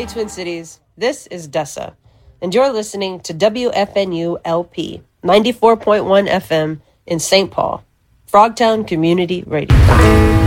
Twin Cities. This is Dessa, and you're listening to WFNU LP 94.1 FM in St. Paul, Frogtown Community Radio.